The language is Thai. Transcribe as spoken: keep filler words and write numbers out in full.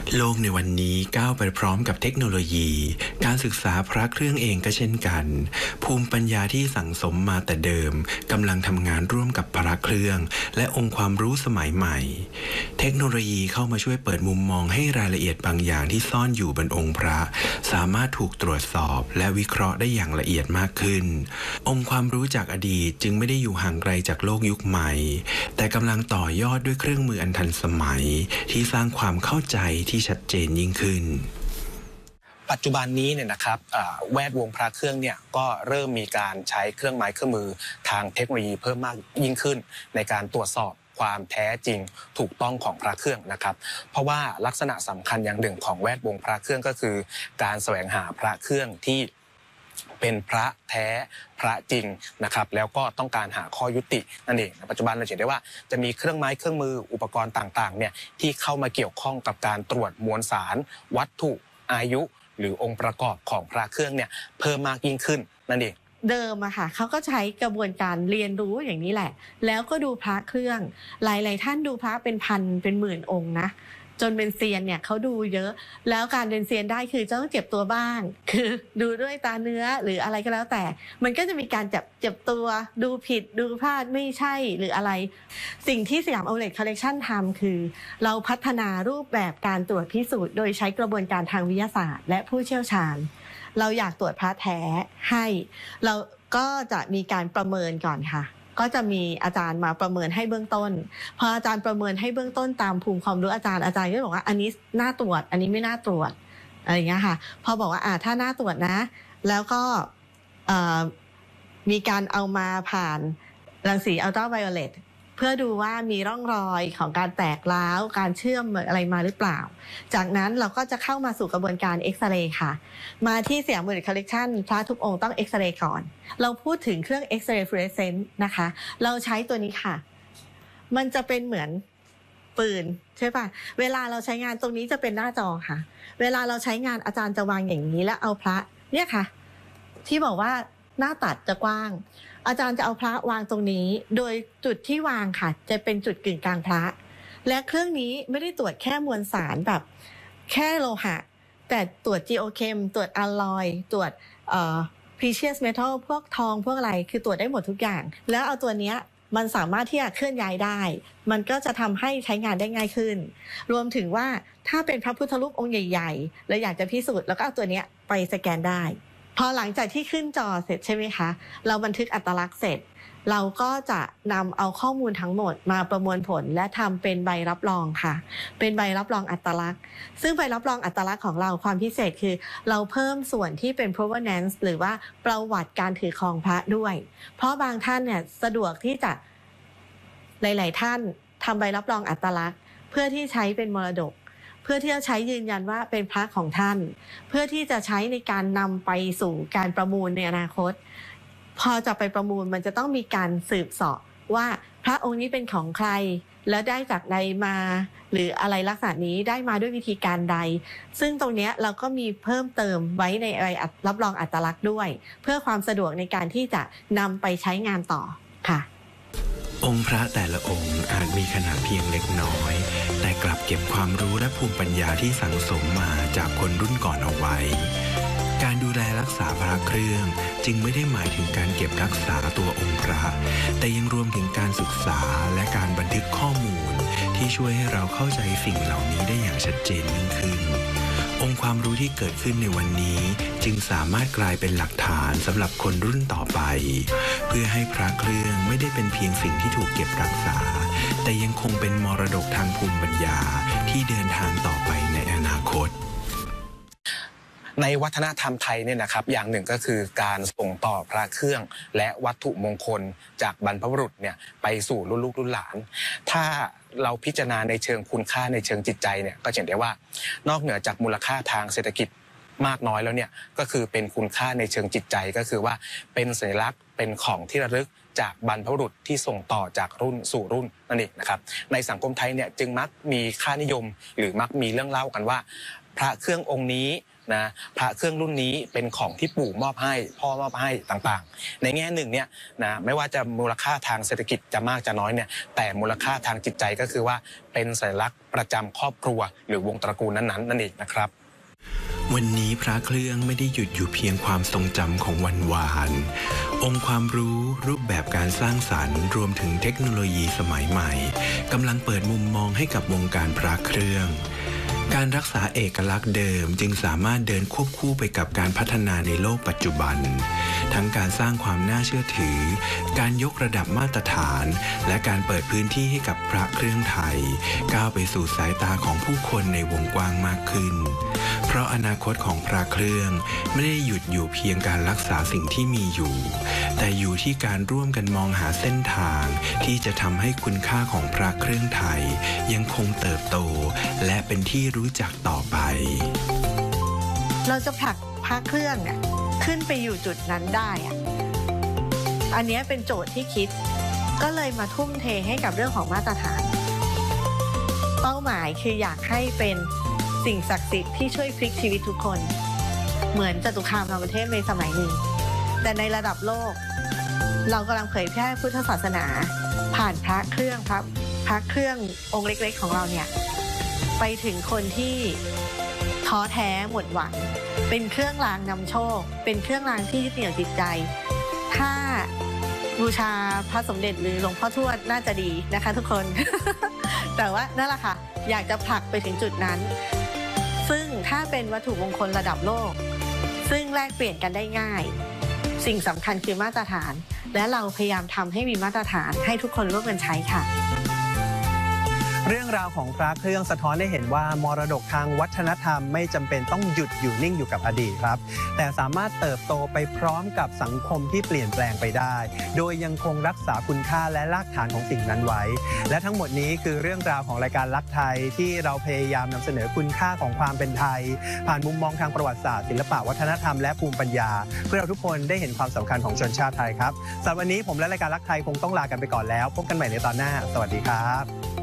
โลกในวันนี้ก้าวไปพร้อมกับเทคโนโลยีการศึกษาพระเครื่องเองก็เช่นกันภูมิปัญญาที่สั่งสมมาแต่เดิมกำลังทำงานร่วมกับพระเครื่องและองค์ความรู้สมัยใหม่เทคโนโลยีเข้ามาช่วยเปิดมุมมองให้รายละเอียดบางอย่างที่ซ่อนอยู่บนองค์พระสามารถถูกตรวจสอบและวิเคราะห์ได้อย่างละเอียดมากขึ้นองค์ความรู้จากอดีตจึงไม่ได้อยู่ห่างไกลจากโลกยุคใหม่แต่กำลังต่อยอดด้วยเครื่องมืออันทันสมัยที่สร้างความเข้าใจที่ชัดเจนยิ่งขึ้นปัจจุบันนี้เนี่ยนะครับแวดวงพระเครื่องเนี่ยก็เริ่มมีการใช้เครื่องไม้เครื่องมือทางเทคโนโลยีเพิ่มมากยิ่งขึ้นในการตรวจสอบความแท้จริงถูกต้องของพระเครื่องนะครับเพราะว่าลักษณะสำคัญอย่างหนึ่งของแวดวงพระเครื่องก็คือการแสวงหาพระเครื่องที่เป็นพระแท้พระจริงนะครับแล้วก็ต้องการหาข้อยุตินั่นเองปัจจุบันเราเห็นได้ว่าจะมีเครื่องไม้เครื่องมืออุปกรณ์ต่างๆเนี่ยที่เข้ามาเกี่ยวข้องกับการตรวจมวลสารวัตถุอายุหรือองค์ประกอบของพระเครื่องเนี่ยเพิ่มมากยิ่งขึ้นนั่นเองเดิมอะค่ะเขาก็ใช้กระบวนการเรียนรู้อย่างนี้แหละแล้วก็ดูพระเครื่องหลายๆท่านดูพระเป็นพันเป็นหมื่นองค์นะจนเป็นเซียนเนี่ยเขาดูเยอะแล้วการเป็นเซียนได้คือจะต้องเจ็บตัวบ้างคือดูด้วยตาเนื้อหรืออะไรก็แล้วแต่มันก็จะมีการจับเจ็บตัวดูผิดดูพลาดไม่ใช่หรืออะไรสิ่งที่สยาม Outlet Collection ทำคือเราพัฒนารูปแบบการตรวจพิสูจน์โดยใช้กระบวนการทางวิทยาศาสตร์และผู้เชี่ยวชาญเราอยากตรวจพระแท้ให้เราก็จะมีการประเมินก่อนค่ะก็จะมีอาจารย์มาประเมินให้เบื้องต้นพออาจารย์ประเมินให้เบื้องต้นตามภูมิความรู้อาจารย์อาจารย์ก็บอกว่าอันนี้น่าตรวจอันนี้ไม่น่าตรวจอะไรอย่างเงี้ยค่ะพอบอกว่าอ่าถ้าน่าตรวจนะแล้วก็มีการเอามาผ่านรังสีอัลตราไวโอเลตเพื่อดูว่ามีร่องรอยของการแตกร้าวการเชื่อมอะไรมาหรือเปล่าจากนั้นเราก็จะเข้ามาสู่กระบวนการเอ็กซเรย์ค่ะมาที่สยาม Outlet Collection พระทุกองค์ต้องเอ็กซเรย์ก่อนเราพูดถึงเครื่องเอ็กซเรย์ฟลูออเรสเซนต์นะคะเราใช้ตัวนี้ค่ะมันจะเป็นเหมือนปืนใช่ป่ะเวลาเราใช้งานตรงนี้จะเป็นหน้าจอค่ะเวลาเราใช้งานอาจารย์จะวางอย่างนี้แล้วเอาพระเนี่ยค่ะที่บอกว่าหน้าตัดจะกว้างอาจารย์จะเอาพระวางตรงนี้โดยจุดที่วางค่ะจะเป็นจุดกึ่งกลางพระและเครื่องนี้ไม่ได้ตรวจแค่มวลสารแบบแค่โลหะแต่ตรวจ geochem ตรวจ alloy ตรวจเอ่อ precious metal พวกทองพวกอะไรคือตรวจได้หมดทุกอย่างแล้วเอาตัวเนี้ยมันสามารถที่จะเคลื่อนย้ายได้มันก็จะทำให้ใช้งานได้ง่ายขึ้นรวมถึงว่าถ้าเป็นพระพุทธรูปองค์ใหญ่ๆแล้วอยากจะพิสูจน์แล้วก็เอาตัวเนี้ยไปสแกนได้พอหลังจากที่ขึ้นจอเสร็จใช่ไหมคะเราบันทึกอัตลักษณ์เสร็จเราก็จะนำเอาข้อมูลทั้งหมดมาประมวลผลและทำเป็นใบรับรองค่ะเป็นใบรับรองอัตลักษณ์ซึ่งใบรับรองอัตลักษณ์ของเราความพิเศษคือเราเพิ่มส่วนที่เป็น provenance หรือว่าประวัติการถือครองพระด้วยเพราะบางท่านเนี่ยสะดวกที่จะหลายๆท่านทำใบรับรองอัตลักษณ์เพื่อที่ใช้เป็นมรดกเพื่อที่จะใช้ยืนยันว่าเป็นพระของท่านเพื่อที่จะใช้ในการนำไปสู่การประมูลในอนาคตพอจะไปประมูลมันจะต้องมีการสืบเสาะว่าพระองค์นี้เป็นของใครแล้วได้จากใดมาหรืออะไรลักษณะนี้ได้มาด้วยวิธีการใดซึ่งตรงนี้เราก็มีเพิ่มเติมไว้ในใบรับรองอัตลักษณ์ด้วยเพื่อความสะดวกในการที่จะนำไปใช้งานต่อค่ะองค์พระแต่ละองค์อาจมีขนาดเพียงเล็กน้อยแต่กลับเก็บความรู้และภูมิปัญญาที่สั่งสมมาจากคนรุ่นก่อนเอาไว้การดูแลรักษาพระเครื่องจึงไม่ได้หมายถึงการเก็บรักษาตัวองค์พระแต่ยังรวมถึงการศึกษาและการบันทึกข้อมูลที่ช่วยให้เราเข้าใจสิ่งเหล่านี้ได้อย่างชัดเจนยิ่งขึ้นองค์ความรู้ที่เกิดขึ้นในวันนี้จึงสามารถกลายเป็นหลักฐานสำหรับคนรุ่นต่อไปเพื่อให้พระเครื่องไม่ได้เป็นเพียงสิ่งที่ถูกเก็บรักษาแต่ยังคงเป็นมรดกทางภูมิปัญญาที่เดินทางต่อไปในอนาคตในวัฒนธรรมไทยเนี่ยนะครับอย่างหนึ่งก็คือการส่งต่อพระเครื่องและวัตถุมงคลจากบรรพบุรุษเนี่ยไปสู่รุ่นลูกรุ่นหลานถ้าเราพิจารณาในเชิงคุณค่าในเชิงจิตใจเนี่ยก็จะเห็นได้ว่านอกเหนือจากมูลค่าทางเศรษฐกิจมากน้อยแล้วเนี่ยก็คือเป็นคุณค่าในเชิงจิตใจก็คือว่าเป็นสัญลักษณ์เป็นของที่ระลึกจากบรรพบุรุษที่ส่งต่อจากรุ่นสู่รุ่นนั่นเองนะครับในสังคมไทยเนี่ยจึงมักมีค่านิยมหรือมักมีเรื่องเล่ากันว่าพระเครื่ององค์นี้นะพระเครื่องรุ่นนี้เป็นของที่ปู่มอบให้พ่อมอบให้ต่างๆในแง่หนึ่งเนี่ยนะไม่ว่าจะมูลค่าทางเศรษฐกิจจะมากจะน้อยเนี่ยแต่มูลค่าทางจิตใจก็คือว่าเป็นสัญลักษณ์ประจำครอบครัวหรือวงตระกูลนั้นๆนั่นเองนะครับวันนี้พระเครื่องไม่ได้หยุดอยู่เพียงความทรงจำของวันวานองค์ความรู้รูปแบบการสร้างสรรค์รวมถึงเทคโนโลยีสมัยใหม่กำลังเปิดมุมมองให้กับวงการพระเครื่องการรักษาเอกลักษณ์เดิมจึงสามารถเดินควบคู่ไปกับการพัฒนาในโลกปัจจุบันทั้งการสร้างความน่าเชื่อถือการยกระดับมาตรฐานและการเปิดพื้นที่ให้กับพระเครื่องไทยก้าวไปสู่สายตาของผู้คนในวงกว้างมากขึ้นเพราะอนาคตของพระเครื่องไม่ได้หยุดอยู่เพียงการรักษาสิ่งที่มีอยู่แต่อยู่ที่การร่วมกันมองหาเส้นทางที่จะทำให้คุณค่าของพระเครื่องไทยยังคงเติบโตและเป็นที่รู้จักต่อไปเราจะผลักพระเครื่องเนี่ยขึ้นไปอยู่จุดนั้นได้อะอันนี้เป็นโจทย์ที่คิดก็เลยมาทุ่มเทให้กับเรื่องของมาตรฐานเป้าหมายคืออยากให้เป็นสิ่งศักดิ์สิทธิ์ที่ช่วยพลิกชีวิตทุกคนเหมือนจตุคามรามเทพในสมัยหนึ่งแต่ในระดับโลกเรากำลังเผยแพร่พุทธศาสนาผ่านพระเครื่องพระพระเครื่ององค์เล็กๆของเราเนี่ยไปถึงคนที่ท้อแท้หมดหวังเป็นเครื่องรางนำโชคเป็นเครื่องรางที่ยึดเหนี่ยวจิตใจถ้าบูชาพระสมเด็จหรือหลวงพ่อทวดน่าจะดีนะคะทุกคน แต่ว่านั่นแหละค่ะอยากจะผลักไปถึงจุดนั้นซึ่งถ้าเป็นวัตถุมงคลระดับโลกซึ่งแลกเปลี่ยนกันได้ง่ายสิ่งสำคัญคือมาตรฐานและเราพยายามทำให้มีมาตรฐานให้ทุกคนร่วมกันใช้ค่ะเรื่องราวของพระเครื่องสะท้อนให้เห็นว่ามรดกทางวัฒนธรรมไม่จำเป็นต้องหยุดอยู่นิ่งอยู่กับอดีตครับแต่สามารถเติบโตไปพร้อมกับสังคมที่เปลี่ยนแปลงไปได้โดยยังคงรักษาคุณค่าและรากฐานของสิ่งนั้นไว้และทั้งหมดนี้คือเรื่องราวของรายการลักไทยที่เราพยายามนำเสนอคุณค่าของความเป็นไทยผ่านมุมมองทางประวัติศาสตร์ศิลปะวัฒนธรรมและภูมิปัญญาเพื่อเราทุกคนได้เห็นความสำคัญของชนชาติไทยครับสำหรับวันนี้ผมและรายการลักไทยคงต้องลากันไปก่อนแล้วพบกันใหม่ในตอนหน้าสวัสดีครับ